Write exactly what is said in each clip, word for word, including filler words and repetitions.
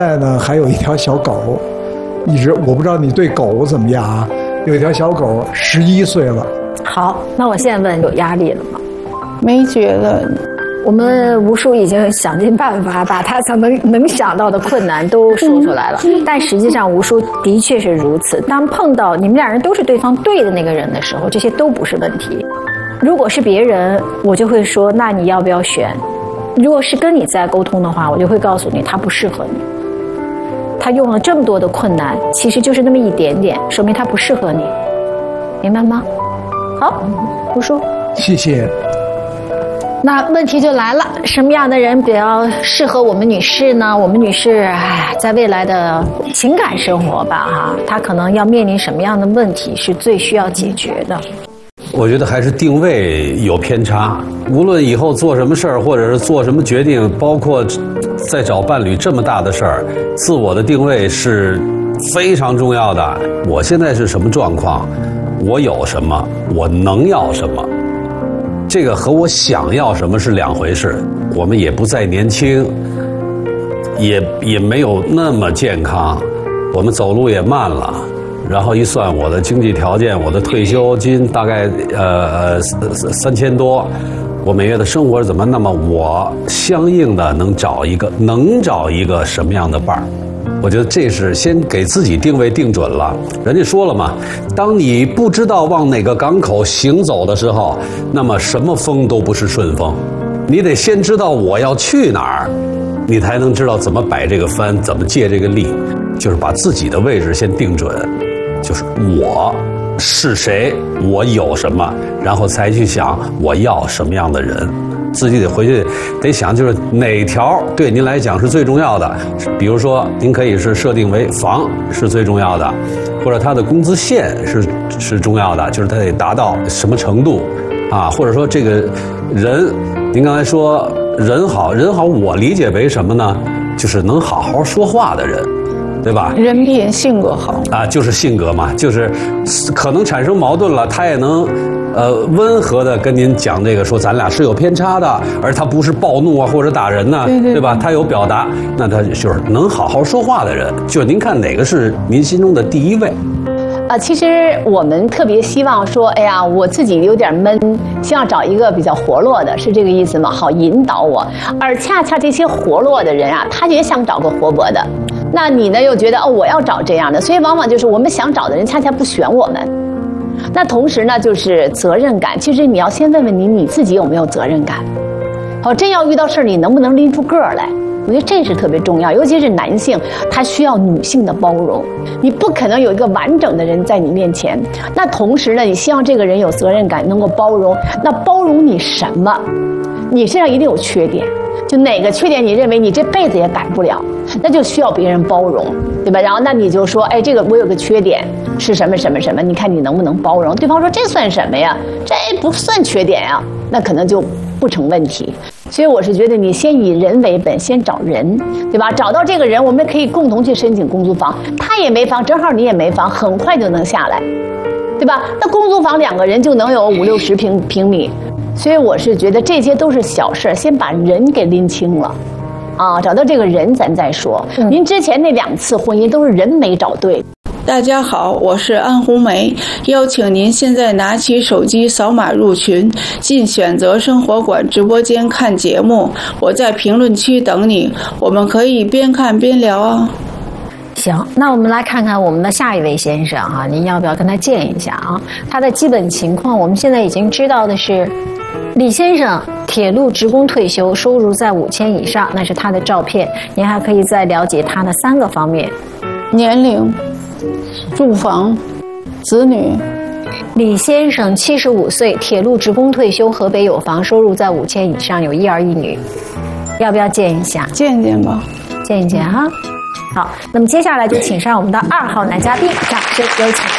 现在呢，还有一条小狗，一直我不知道你对狗怎么样啊？有一条小狗，十一岁了。 好，那我现在问，有压力了吗？ 没觉得。 我们吴叔已经想尽办法把他所能能想到的困难都说出来了，但实际上吴叔的确是如此。当碰到你们两人都是对方对的那个人的时候，这些都不是问题。如果是别人，我就会说，那你要不要选？如果是跟你在沟通的话，我就会告诉你，他不适合你。他用了这么多的困难，其实就是那么一点点，说明他不适合你，明白吗？好，吴叔， 谢谢。 那问题就来了，什么样的人比较适合我们女士呢？我们女士，哎，在未来的情感生活吧，哈，她可能要面临什么样的问题是最需要解决的？ 我觉得还是定位有偏差。无论以后做什么事儿，或者是做什么决定，包括在找伴侣这么大的事儿，自我的定位是非常重要的。我现在是什么状况？我有什么？我能要什么？这个和我想要什么是两回事。我们也不再年轻，也也没有那么健康，我们走路也慢了。然后一算我的经济条件，我的退休金大概呃三千多，我每月的生活是怎么？那么我相应的能找一个能找一个什么样的伴儿？我觉得这是先给自己定位定准了。人家说了嘛，当你不知道往哪个港口行走的时候，那么什么风都不是顺风。你得先知道我要去哪儿，你才能知道怎么摆这个帆，怎么借这个力。就是把自己的位置先定准，就是我是谁，我有什么，然后才去想我要什么样的人。自己得回去得想，就是哪条对您来讲是最重要的。比如说，您可以是设定为房是最重要的，或者他的工资线是是重要的，就是他得达到什么程度啊？或者说这个人，您刚才说人好人好，我理解为什么呢？就是能好好说话的人。对吧？ 人品性格好啊，就是性格嘛，就是可能产生矛盾了，他也能呃温和的跟您讲这个，说咱俩是有偏差的，而他不是暴怒啊或者打人呢， 对对对， 对吧？他有表达，那他就是能好好说话的人。就是您看哪个是您心中的第一位？ 啊，其实我们特别希望说，哎呀，我自己有点闷，希望找一个比较活络的，是这个意思吗？好引导我。而恰恰这些活络的人啊，他也想找个活泼的。那你呢又觉得哦，我要找这样的，所以往往就是我们想找的人恰恰不选我们。那同时呢，就是责任感，其实你要先问问你你自己有没有责任感。好，真要遇到事儿，你能不能拎出个儿来？我觉得这是特别重要，尤其是男性，他需要女性的包容。你不可能有一个完整的人在你面前，那同时呢，你希望这个人有责任感，能够包容。那包容你什么？你身上一定有缺点，就哪个缺点你认为你这辈子也改不了，那就需要别人包容，对吧？然后那你就说，哎，这个我有个缺点是什么什么什么，你看你能不能包容？对方说这算什么呀？这不算缺点呀，那可能就不成问题。所以我是觉得你先以人为本，先找人，对吧？找到这个人，我们可以共同去申请公租房，他也没房，正好你也没房，很快就能下来，对吧？那公租房两个人就能有五六十平平米。所以我是觉得这些都是小事，先把人给拎清了，啊，找到这个人咱再说。嗯、您之前那两次婚姻都是人没找对。 大家好，我是安红梅，邀请您现在拿起手机扫码入群，进选择生活馆直播间看节目。我在评论区等你，我们可以边看边聊啊。 行，那我们来看看我们的下一位先生哈、啊，您要不要跟他见一下啊？他的基本情况我们现在已经知道的是，李先生铁路职工退休，收入在五千以上，那是他的照片。您还可以再了解他的三个方面： 年龄、住房、子女。 李先生七十五岁，铁路职工退休，河北有房，收入在五千以上，有一儿一女。要不要见一下？ 见见吧， 见一见哈。好，那么接下来就请上我们的二号男嘉宾，掌声有请。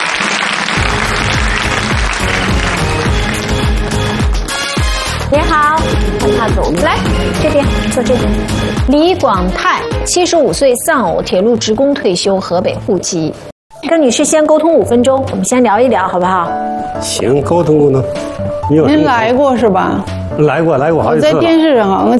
你好，看他走路，来这边坐这边。李广泰，七十五岁，丧偶，铁路职工退休，河北户籍。跟女士先沟通五分钟，我们先聊一聊，好不好？ 行，沟通沟通。 您来过是吧？ 来过，来过好几次。 我在电视上好像